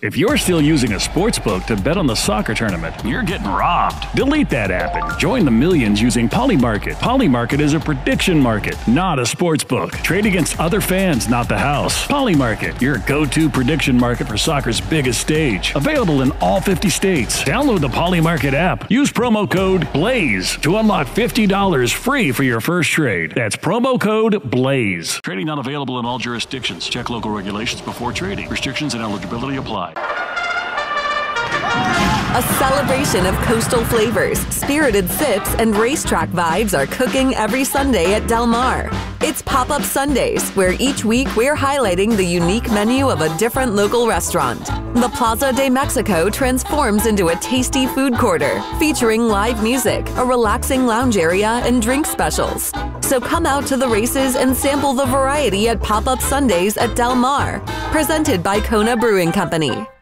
If you're still using a sportsbook to bet on the soccer tournament, you're getting robbed. Delete that app and join the millions using Polymarket. Polymarket is a prediction market, not a sportsbook. Trade against other fans, not the house. Polymarket, your go-to prediction market for soccer's biggest stage. Available in all 50 states. Download the Polymarket app. Use promo code BLAZE to unlock $50 free for your first trade. That's promo code BLAZE. Trading not available in all jurisdictions. Check local regulations before trading. Restrictions and eligibility apply. A celebration of coastal flavors, spirited sips, and racetrack vibes are cooking every Sunday at Del Mar. It's Pop-Up Sundays, where each week we're highlighting the unique menu of a different local restaurant. The Plaza de Mexico transforms into a tasty food quarter, featuring live music, a relaxing lounge area, and drink specials. So come out to the races and sample the variety at Pop-Up Sundays at Del Mar. Presented by Kona Brewing Company.